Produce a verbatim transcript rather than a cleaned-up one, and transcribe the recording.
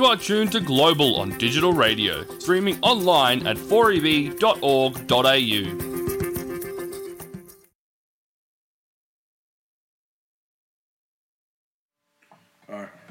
You are tuned to Global on digital radio, streaming online at four e b dot org dot a u. All right.